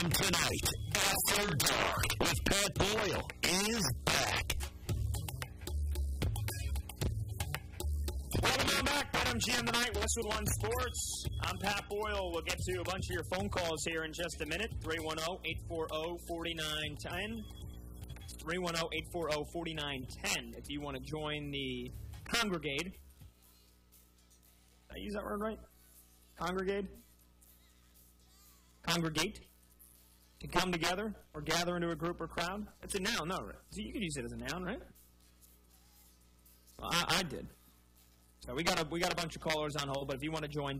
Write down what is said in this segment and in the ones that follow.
p.m. tonight. After Dark with Pat Boyle is back. Welcome back. BetMGM tonight, Westwood One Sports. I'm Pat Boyle. We'll get to a bunch of your phone calls here in just a minute. 310-840-4910. 310-840-4910 if you want to join the congregate. Did I use that word right? Congregate? Congregate? To come together or gather into a group or crowd? It's a noun, no, right? So you could use it as a noun, right? Well, I did. So we got a bunch of callers on hold, but if you want to join,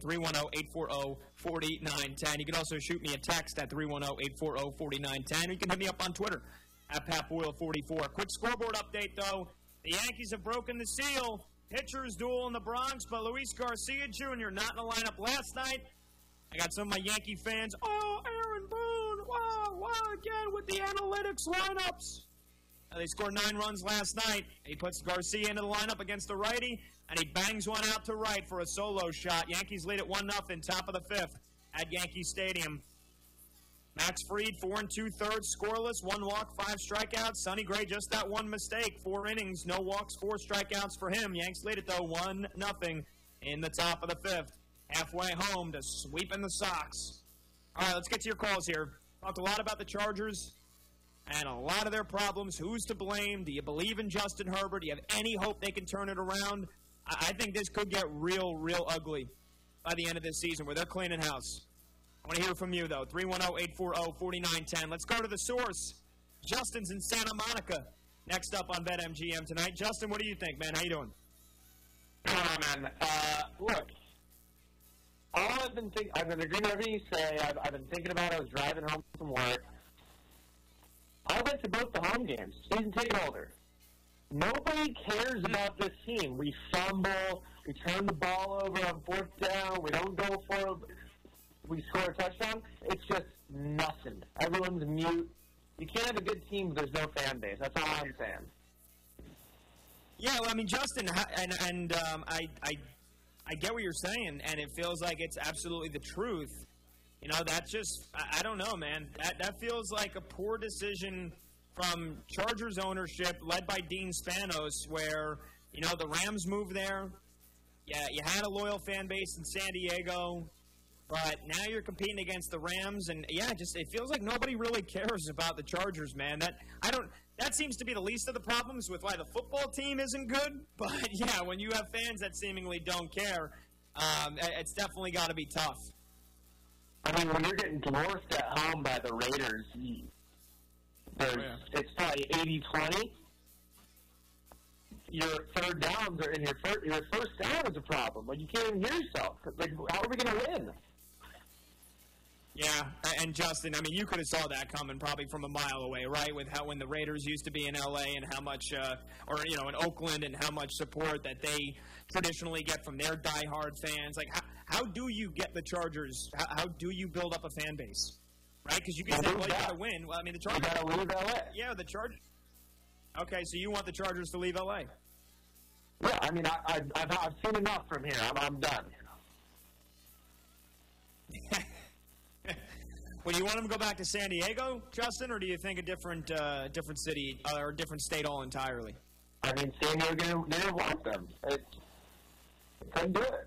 310-840-4910. You can also shoot me a text at 310-840-4910. You can hit me up on Twitter at PatBoyle44. Quick scoreboard update, though. The Yankees have broken the seal. Pitchers duel in the Bronx, but Luis Garcia Jr. not in the lineup last night. I got some of my Yankee fans. Oh, Aaron Boone. Wow, again with the analytics lineups. They scored 9 runs last night. He puts Garcia into the lineup against the righty, and he bangs one out to right for a solo shot. Yankees lead at 1-0, top of the 5th at Yankee Stadium. Max Fried, 4 2/3, scoreless, 1 walk, 5 strikeouts. Sonny Gray, just that 1 mistake, 4 innings, no walks, 4 strikeouts for him. Yanks lead it, though, 1-0 in the top of the 5th. Halfway home to sweeping the Sox. All right, let's get to your calls here. Talked a lot about the Chargers and a lot of their problems. Who's to blame? Do you believe in Justin Herbert? Do you have any hope they can turn it around? I think this could get real ugly by the end of this season where they're cleaning house. I want to hear from you, though. 310-840-4910. Let's go to the source. Justin's in Santa Monica. Next up on BetMGM tonight. Justin, what do you think, man? How you doing? Man. Look, I've been agreeing with everything you say. I've been thinking about it. I was driving home from work. I went to both the home games, season ticket holder. Nobody cares about this team. We fumble. We turn the ball over on 4th down. We don't go for it. We score a touchdown. It's just nothing. Everyone's mute. You can't have a good team if there's no fan base. That's all I'm saying. Yeah, well, I mean, Justin, and I get what you're saying, and it feels like it's absolutely the truth. You know, that's just, I don't know, man. That feels like a poor decision from Chargers ownership led by Dean Spanos where, you know, the Rams moved there. Yeah, you had a loyal fan base in San Diego, but now you're competing against the Rams, and, yeah, just it feels like nobody really cares about the Chargers, man. That seems to be the least of the problems with why the football team isn't good. But, yeah, when you have fans that seemingly don't care, it's definitely got to be tough. I mean, when you're getting dwarfed at home by the Raiders, it's probably 80-20. Your third downs are in your first down is a problem. Like, you can't even hear yourself. Like, how are we going to win? Yeah, and Justin, I mean, you could have saw that coming probably from a mile away, right? With when the Raiders used to be in L.A. and how much, in Oakland and how much support that they traditionally get from their diehard fans. Like, how do you get the Chargers? How do you build up a fan base, right? Because you can say, well, you got to win. Well, I mean, the Chargers. You got to leave L.A. Yeah, the Chargers. Okay, so you want the Chargers to leave L.A. Yeah, I mean, I've seen enough from here. I'm done. Well, do you want them to go back to San Diego, Justin, or do you think a different city or a different state all entirely? I mean, San Diego didn't want them. It couldn't do it.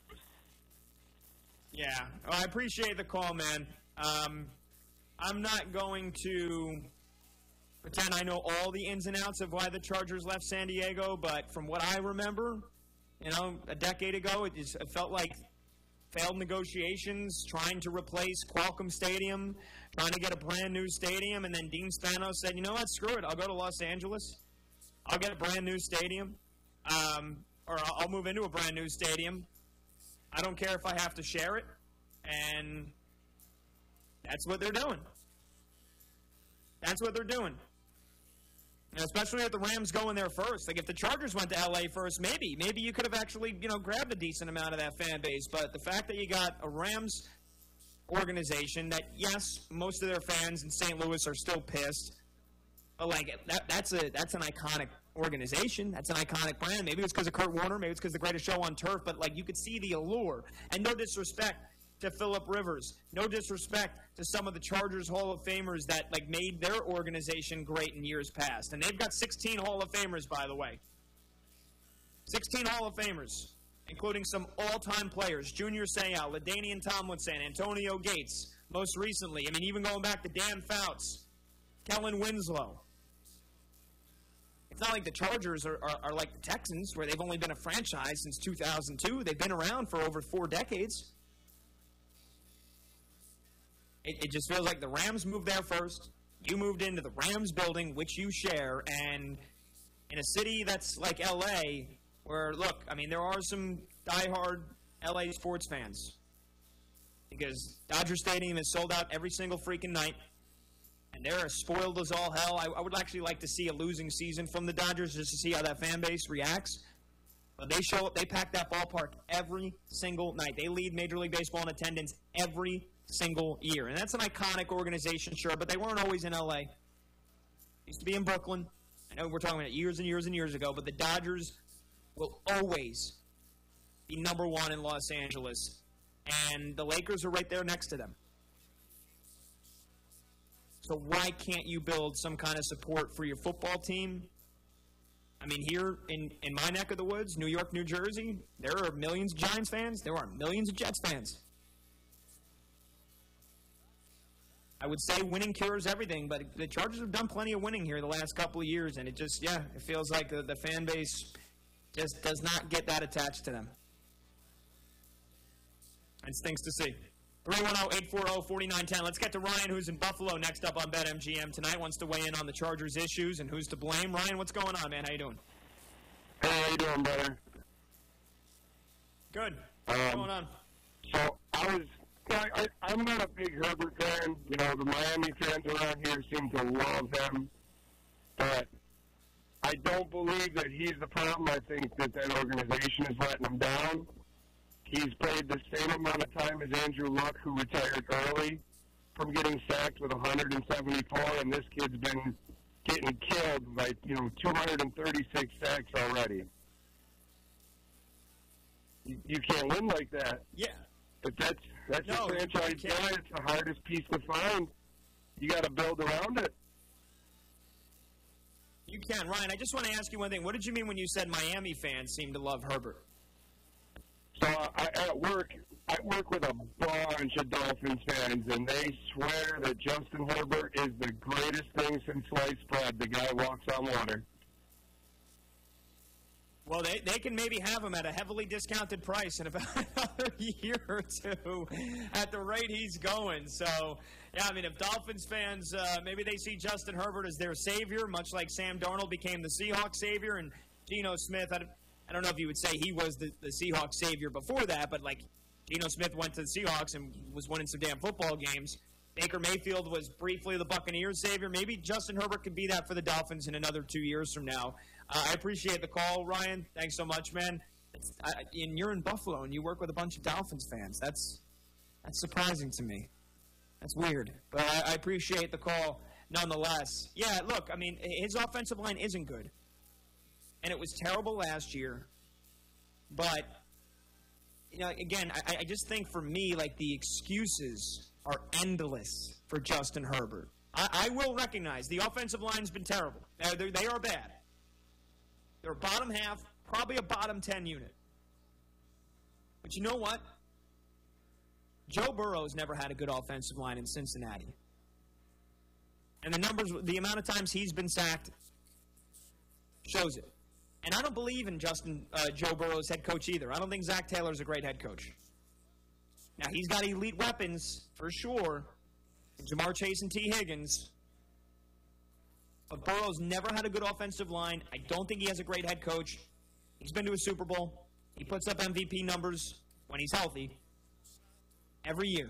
Yeah, well, I appreciate the call, man. I'm not going to pretend I know all the ins and outs of why the Chargers left San Diego, but from what I remember, a decade ago, it felt like failed negotiations, trying to replace Qualcomm Stadium, trying to get a brand-new stadium, and then Dean Spanos said, you know what, screw it, I'll go to Los Angeles. I'll get a brand-new stadium, or I'll move into a brand-new stadium. I don't care if I have to share it, and that's what they're doing. That's what they're doing. Especially with the Rams going there first. Like, if the Chargers went to L.A. first, maybe you could have actually, grabbed a decent amount of that fan base. But the fact that you got a Rams organization that, yes, most of their fans in St. Louis are still pissed, but, that's an iconic organization. That's an iconic brand. Maybe it's because of Kurt Warner. Maybe it's because of the greatest show on turf. But, you could see the allure. And no disrespect to Phillip Rivers. No disrespect to some of the Chargers Hall of Famers that made their organization great in years past. And they've got 16 Hall of Famers, by the way. 16 Hall of Famers, including some all-time players. Junior Seau, LaDainian Tomlinson, Antonio Gates. Most recently, even going back to Dan Fouts, Kellen Winslow. It's not like the Chargers are like the Texans, where they've only been a franchise since 2002. They've been around for over 4 decades. It just feels like the Rams moved there first. You moved into the Rams building, which you share, and in a city that's like L.A., where, look, there are some diehard L.A. sports fans. Because Dodger Stadium is sold out every single freaking night. And they're as spoiled as all hell. I would actually like to see a losing season from the Dodgers just to see how that fan base reacts. But they show up, they pack that ballpark every single night. They lead Major League Baseball in attendance every single year. And that's an iconic organization, sure, but they weren't always in L.A. Used to be in Brooklyn. I know we're talking about years and years and years ago, but the Dodgers will always be number one in Los Angeles. And the Lakers are right there next to them. So why can't you build some kind of support for your football team? Here in my neck of the woods, New York, New Jersey, there are millions of Giants fans. There are millions of Jets fans. I would say winning cures everything, but the Chargers have done plenty of winning here the last couple of years, and it feels like the fan base just does not get that attached to them. It's things to see. 310-840-4910. Let's get to Ryan, who's in Buffalo, next up on BetMGM tonight. Wants to weigh in on the Chargers' issues and who's to blame. Ryan, what's going on, man? How you doing? Hey, how you doing, brother? Good. What's going on? So I'm not a big Herbert fan. The Miami fans around here seem to love him, but I don't believe that he's the problem. I think that organization is letting him down. He's played the same amount of time as Andrew Luck, who retired early from getting sacked with 174, and this kid's been getting killed by, 236 sacks already. You can't win like that. Yeah. But that's your franchise guy. It's the hardest piece to find. You got to build around it. You can. Ryan, I just want to ask you one thing. What did you mean when you said Miami fans seem to love Herbert? So I work with a bunch of Dolphins fans, and they swear that Justin Herbert is the greatest thing since sliced bread. The guy walks on water. Well, they can maybe have him at a heavily discounted price in about another year or two at the rate he's going. So, yeah, if Dolphins fans, maybe they see Justin Herbert as their savior, much like Sam Darnold became the Seahawks savior, and Geno Smith, I don't know if you would say he was the Seahawks savior before that, but Geno Smith went to the Seahawks and was winning some damn football games. Baker Mayfield was briefly the Buccaneers savior. Maybe Justin Herbert could be that for the Dolphins in another 2 years from now. I appreciate the call, Ryan. Thanks so much, man. And you're in Buffalo and you work with a bunch of Dolphins fans. That's surprising to me. That's weird. But I appreciate the call nonetheless. Yeah, look, his offensive line isn't good. And it was terrible last year. But, again, I just think for me, the excuses are endless for Justin Herbert. I will recognize the offensive line's been terrible. They are bad. They're a bottom half, probably a bottom 10 unit. But you know what? Joe Burrow's never had a good offensive line in Cincinnati. And the amount of times he's been sacked shows it. And I don't believe in Joe Burrow's head coach either. I don't think Zach Taylor's a great head coach. Now, he's got elite weapons, for sure. Jamar Chase and T. Higgins. But Burrow's never had a good offensive line. I don't think he has a great head coach. He's been to a Super Bowl. He puts up MVP numbers when he's healthy every year.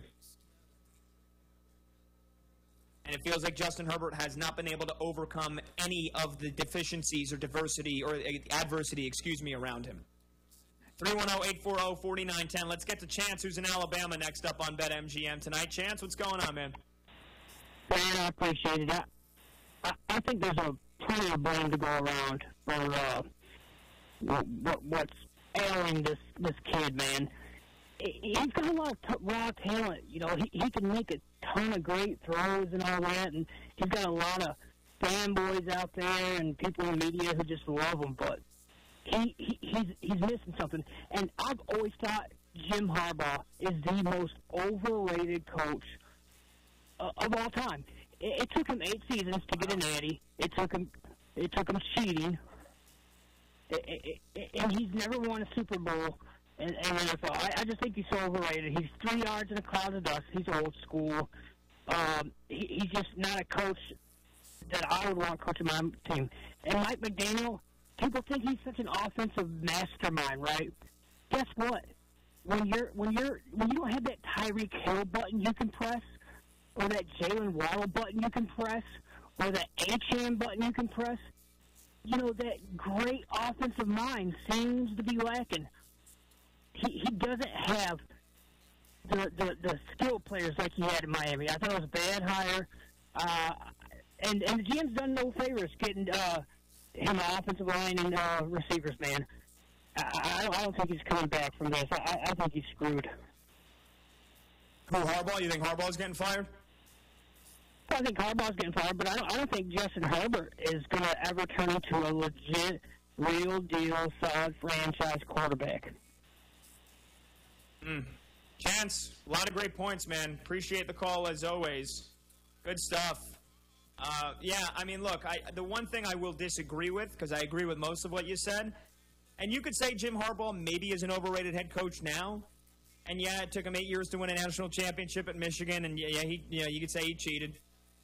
And it feels like Justin Herbert has not been able to overcome any of the deficiencies or adversity around him. 310-840-4910. Let's get to Chance, who's in Alabama, next up on BetMGM tonight. Chance, what's going on, man? Man, I appreciate it. I think there's plenty of blame to go around for what's ailing this kid, man. he's got a lot of raw talent. You know, he can make a ton of great throws and all that, and he's got a lot of fanboys out there and people in the media who just love him. But he's missing something. And I've always thought Jim Harbaugh is the most overrated coach of all time. It took him 8 seasons to get a natty. It took him cheating, and he's never won a Super Bowl in NFL. I just think he's so overrated. He's 3 yards in a cloud of dust. He's old school. He's just not a coach that I would want coaching my team. And Mike McDaniel, people think he's such an offensive mastermind, right? Guess what? When you don't have that Tyreek Hill button you can press, or that Jalen Waddle button you can press, or that Achane button you can press, you know, that great offensive mind seems to be lacking. He doesn't have the skilled players like he had in Miami. I thought it was a bad hire. And the GM's done no favors getting him an offensive line and receivers, man. I don't think he's coming back from this. I think he's screwed. Who, Harbaugh? You think Harbaugh's getting fired? I think Harbaugh's getting fired, but I don't think Justin Herbert is going to ever turn into a legit, real deal, solid franchise quarterback. Chance, a lot of great points, man. Appreciate the call as always. Good stuff. Yeah, I mean, look, the one thing I will disagree with, because I agree with most of what you said, and you could say Jim Harbaugh maybe is an overrated head coach now, and yeah, it took him 8 years to win a national championship at Michigan, and yeah, you could say he cheated.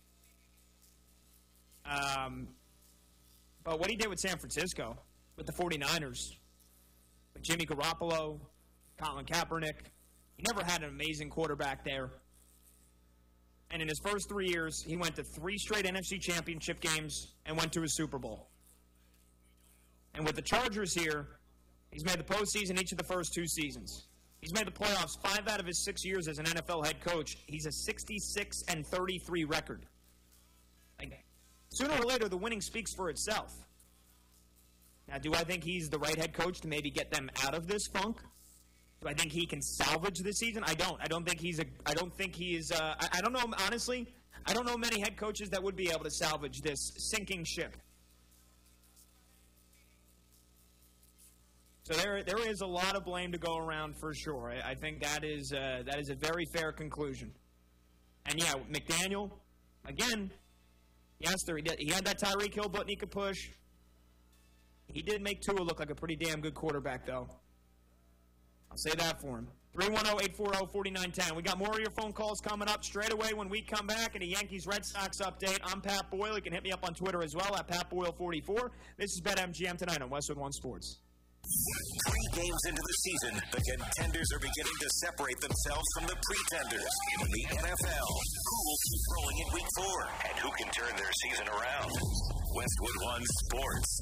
But what he did with San Francisco, with the 49ers, with Jimmy Garoppolo, Colin Kaepernick, he never had an amazing quarterback there. And in his first 3 years, he went to 3 straight NFC championship games and went to a Super Bowl. And with the Chargers here, he's made the postseason each of the first 2 seasons. He's made the playoffs 5 out of his 6 years as an NFL head coach. He's a 66-33 record. Like, sooner or later, the winning speaks for itself. Now, do I think he's the right head coach to maybe get them out of this funk? Do I think he can salvage this season? I don't. I don't know, honestly, I don't know many head coaches that would be able to salvage this sinking ship. So there is a lot of blame to go around for sure. I think that is a very fair conclusion. And yeah, McDaniel, again, yes, he had that Tyreek Hill button he could push. He did make Tua look like a pretty damn good quarterback, though. I'll say that for him. 310-840-4910. We got more of your phone calls coming up straight away when we come back in a Yankees-Red Sox update. I'm Pat Boyle. You can hit me up on Twitter as well at PatBoyle44. This is BetMGM tonight on Westwood One Sports. 3 games into the season, the contenders are beginning to separate themselves from the pretenders. In the NFL, who will keep rolling in Week 4? And who can turn their season around? Westwood One Sports.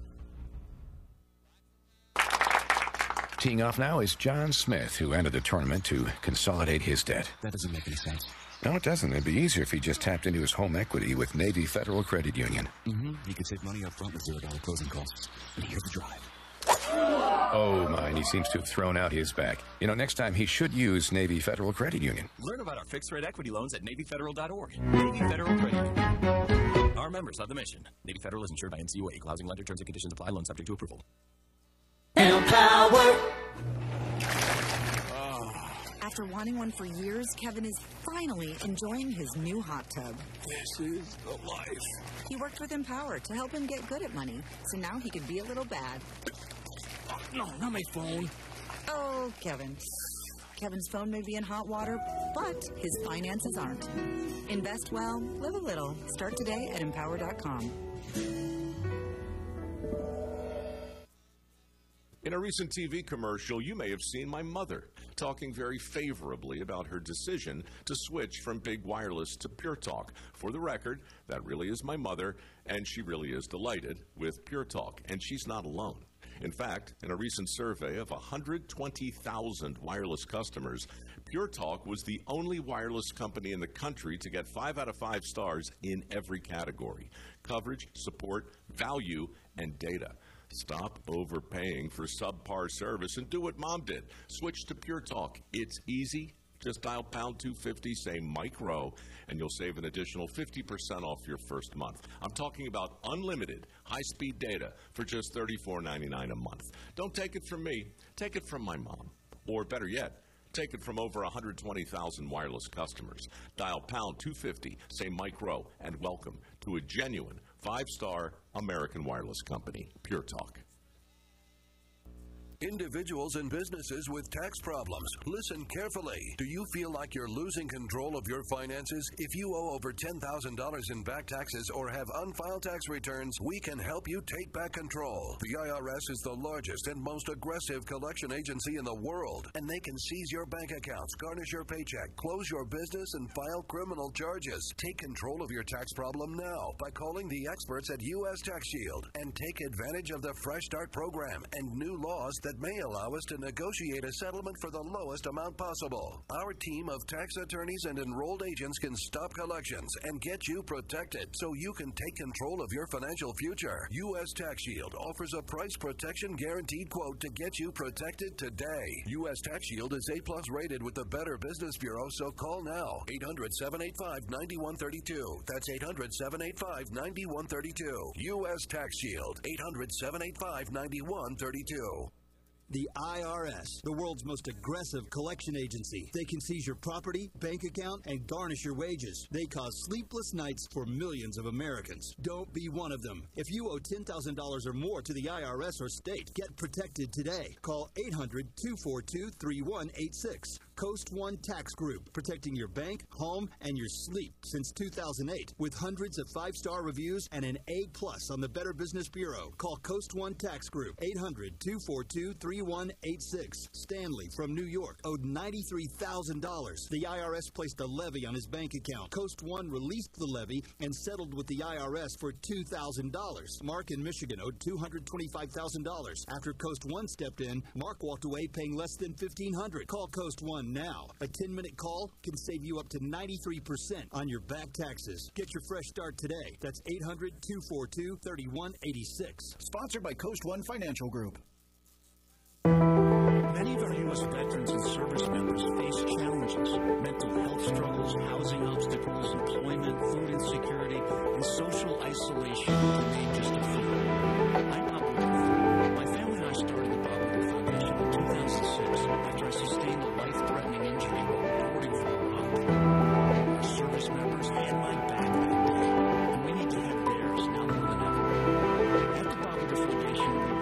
Teeing off now is John Smith, who entered the tournament to consolidate his debt. That doesn't make any sense. No, it doesn't. It'd be easier if he just tapped into his home equity with Navy Federal Credit Union. He could save money up front with $0 closing costs. And here's the drive. Oh, my, and he seems to have thrown out his back. You know, next time he should use Navy Federal Credit Union. Learn about our fixed-rate equity loans at NavyFederal.org. Navy Federal Credit Union. Our members of the mission. Navy Federal is insured by NCUA. Equal housing lender. Terms and conditions apply. Loan subject to approval. Power. After wanting one for years, Kevin is finally enjoying his new hot tub. This is the life. He worked with Empower to help him get good at money, so now he could be a little bad. Oh, no, not my phone. Oh, Kevin. Kevin's phone may be in hot water, but his finances aren't. Invest well, live a little. Start today at Empower.com. In a recent TV commercial, you may have seen my mother talking very favorably about her decision to switch from Big Wireless to Pure Talk. For the record, that really is my mother, and she really is delighted with Pure Talk, and she's not alone. In fact, in a recent survey of 120,000 wireless customers, Pure Talk was the only wireless company in the country to get 5 out of 5 stars in every category: coverage, support, value, and data. Stop overpaying for subpar service and do what Mom did. Switch to Pure Talk. It's easy. Just dial pound 250, say Mike Rowe, and you'll save an additional 50% off your first month. I'm talking about unlimited, high-speed data for just $34.99 a month. Don't take it from me. Take it from my mom. Or better yet, take it from over 120,000 wireless customers. Dial pound 250, say Mike Rowe, and welcome to a genuine 5-star American wireless company, Pure Talk. Individuals and businesses with tax problems, listen carefully. Do you feel like you're losing control of your finances? If you owe over $10,000 in back taxes or have unfiled tax returns, we can help you take back control. The IRS is the largest and most aggressive collection agency in the world, and they can seize your bank accounts, garnish your paycheck, close your business, and file criminal charges. Take control of your tax problem now by calling the experts at U.S. Tax Shield and take advantage of the Fresh Start program and new laws that may allow us to negotiate a settlement for the lowest amount possible. Our team of tax attorneys and enrolled agents can stop collections and get you protected so you can take control of your financial future. U.S. Tax Shield offers a price protection guaranteed quote to get you protected today. U.S. Tax Shield is A+ rated with the Better Business Bureau, so call now. 800-785-9132. That's 800-785-9132. U.S. Tax Shield. 800-785-9132. The IRS, the world's most aggressive collection agency. They can seize your property, bank account, and garnish your wages. They cause sleepless nights for millions of Americans. Don't be one of them. If you owe $10,000 or more to the IRS or state, get protected today. Call 800-242-3186. Coast One Tax Group, protecting your bank, home, and your sleep since 2008. With hundreds of 5-star reviews and an A+ on the Better Business Bureau. Call Coast One Tax Group, 800-242-3186. Stanley from New York owed $93,000. The IRS placed a levy on his bank account. Coast One released the levy and settled with the IRS for $2,000. Mark in Michigan owed $225,000. After Coast One stepped in, Mark walked away paying less than $1,500. Call Coast One now. A 10-minute call can save you up to 93% on your back taxes. Get your fresh start today. That's 800-242-3186. Sponsored by Coast One Financial Group. Many of our U.S. veterans and service members face challenges: mental health struggles, housing obstacles, employment, food insecurity, and social isolation, to name just a few.